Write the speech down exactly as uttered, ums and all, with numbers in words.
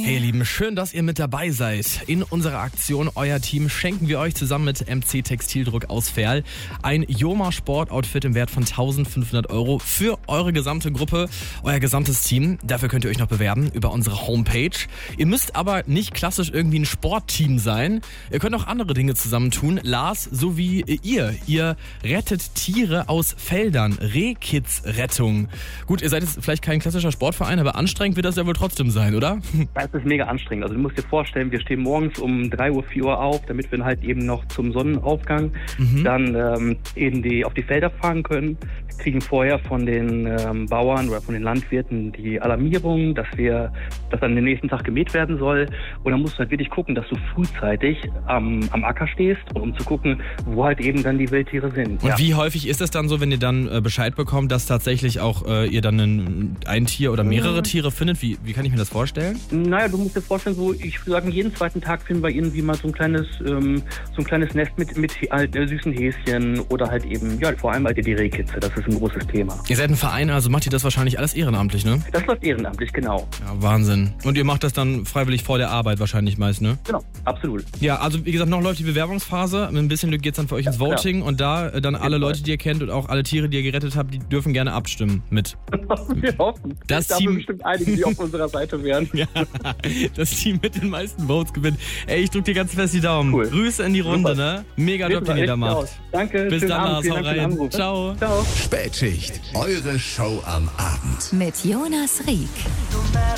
Hey ihr Lieben, schön, dass ihr mit dabei seid. In unserer Aktion Euer Team schenken wir euch zusammen mit M C Textildruck aus Verl ein Joma Sportoutfit im Wert von eintausendfünfhundert Euro für eure gesamte Gruppe, euer gesamtes Team. Dafür könnt ihr euch noch bewerben über unsere Homepage. Ihr müsst aber nicht klassisch irgendwie ein Sportteam sein. Ihr könnt auch andere Dinge zusammentun. Lars sowie ihr. Ihr rettet Tiere aus Feldern. Rehkids-Rettung. Gut, ihr seid jetzt vielleicht kein klassischer Sportverein, aber anstrengend wird das ja wohl trotzdem sein, oder? Das ist mega anstrengend. Also du musst dir vorstellen, wir stehen morgens um drei Uhr, vier Uhr auf, damit wir halt eben noch zum Sonnenaufgang mhm. dann ähm, in die, auf die Felder fahren können. Kriegen vorher von den ähm, Bauern oder von den Landwirten die Alarmierung, dass wir, dass dann den nächsten Tag gemäht werden soll. Und dann musst du halt wirklich gucken, dass du frühzeitig am, am Acker stehst, um zu gucken, wo halt eben dann die Wildtiere sind. Und ja. wie häufig ist es dann so, wenn ihr dann äh, Bescheid bekommt, dass tatsächlich auch äh, ihr dann ein, ein Tier oder mehrere mhm. Tiere findet? Wie, wie kann ich mir das vorstellen? Naja, du musst dir vorstellen, so ich würde sagen, jeden zweiten Tag finden wir irgendwie mal so ein kleines, ähm, so ein kleines Nest mit, mit halt, äh, süßen Häschen oder halt eben, ja, vor allem halt die Rehkitze. Das ist ein großes Thema. Ihr seid ein Verein, also macht ihr das wahrscheinlich alles ehrenamtlich, ne? Das läuft ehrenamtlich, genau. Ja, Wahnsinn. Und ihr macht das dann freiwillig vor der Arbeit wahrscheinlich meist, ne? Genau, absolut. Ja, also wie gesagt, noch läuft die Bewerbungsphase. Mit ein bisschen Glück geht's dann für euch ja, ins Voting klar. Und da äh, dann alle Leute, die ihr kennt und auch alle Tiere, die ihr gerettet habt, die dürfen gerne abstimmen mit. Wir hoffen. Das da Team haben bestimmt einige, die auf unserer Seite wären. Ja, das Team mit den meisten Votes gewinnt. Ey, ich drück dir ganz fest die Daumen. Cool. Grüße in die Runde, super. Ne? Mega Job, den ihr da macht. Danke. Bis dann, Lars, hau rein. Ciao. Ciao. Spätschicht, eure Show am Abend. Mit Jonas Rieck.